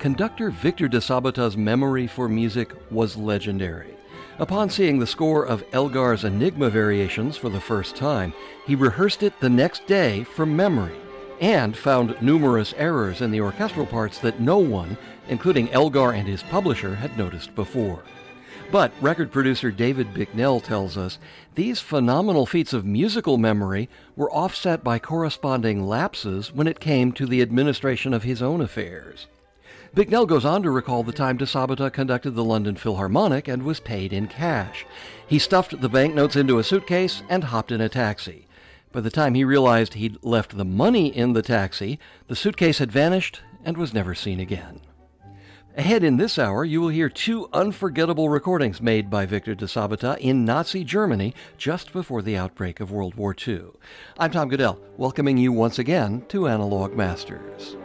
conductor Victor de Sabata's memory for music was legendary. Upon seeing the score of Elgar's Enigma variations for the first time, he rehearsed it the next day from memory and found numerous errors in the orchestral parts that no one, including Elgar and his publisher, had noticed before. But record producer David Bicknell tells us these phenomenal feats of musical memory were offset by corresponding lapses when it came to the administration of his own affairs. Bicknell goes on to recall the time de Sabata conducted the London Philharmonic and was paid in cash. He stuffed the banknotes into a suitcase and hopped in a taxi. By the time he realized he'd left the money in the taxi, the suitcase had vanished and was never seen again. Ahead in this hour, you will hear two unforgettable recordings made by Victor de Sabata in Nazi Germany just before the outbreak of World War II. I'm Tom Goodell, welcoming you once again to Analog Masters.